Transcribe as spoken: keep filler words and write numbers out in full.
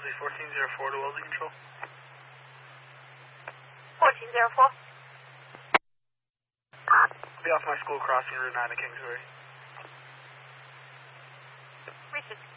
Kingsbury fourteen zero four to welding control. fourteen zero four. Be off my school crossing Route nine to Kingsbury. Richard.